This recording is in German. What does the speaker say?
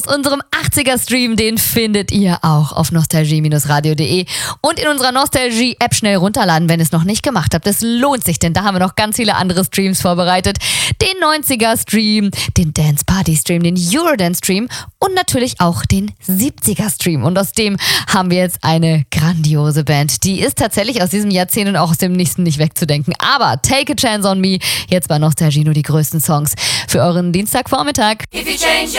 Unserem 80er-Stream, den findet ihr auch auf nostalgie-radio.de und in unserer Nostalgie-App schnell runterladen, wenn ihr es noch nicht gemacht habt. Es lohnt sich, denn da haben wir noch ganz viele andere Streams vorbereitet. Den 90er-Stream, den Dance-Party-Stream, den Eurodance-Stream und natürlich auch den 70er-Stream. Und aus dem haben wir jetzt eine grandiose Band. Die ist tatsächlich aus diesem Jahrzehnt und auch aus dem nächsten nicht wegzudenken. Aber Take a Chance on Me, jetzt bei Nostalgie nur die größten Songs für euren Dienstagvormittag. If you change